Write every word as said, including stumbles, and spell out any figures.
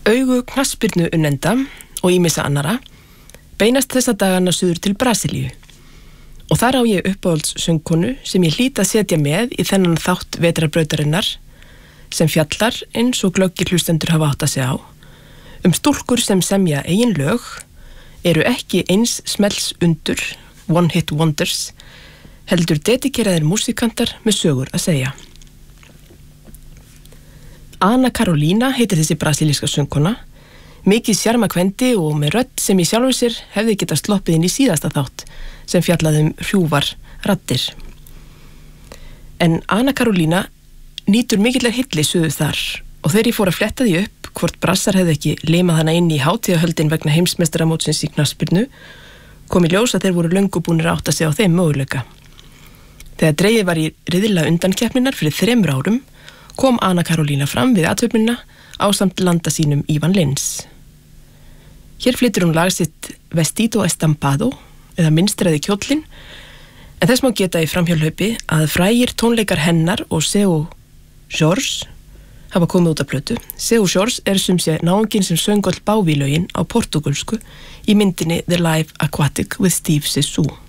Augu knattspyrnu unnenda og ýmissa annara beinast þessa dagana suður til Brasilíu og þar á ég uppáhalds söngkonu sem ég hlýt að setja með í þennan þátt vetrarbrautarinnar sem fjallar eins og glöggir hlustendur hafa átt að segja á um stúlkur sem semja eigin lög, eru ekki eins smells undur, one hit wonders, heldur dedikeraðir músikantar með sögur að segja. Ana Carolina heitir þessi brasilíska söngkona, mikið sjarmakvendi og með rödd sem í sjálfu sér hefði getað sloppið inn í síðasta þátt sem fjallaði um hrjúfar raddir. En Ana Carolina nýtur mikillar hilli suðu þar og þegar ég fór að fletta því upp hvort brassar hefði ekki limað hana inn í hátíðahöldin vegna heimsmeistaramótsins í knattspyrnu, kom í ljós að þeir voru löngu búnir að átta sig á þeim möguleika. Þegar dregið var í riðla undankeppninnar fyrir þremur árum, kom Ana Carolina fram við athöfnina ásamt landa sínum Ivan Lins. Hér flytur hún lag sitt Vestido Estampado, eða Mynstraði kjóllinn, en þess má geta í framhjálpaupi að frægir tónleikar hennar og Seu Jorge hafa komið út af plötu. Seu Jorge er sem sé náunginn sem söng öll bávílögin á portúgölsku í myndinni The Live Aquatic with Steve Zissou.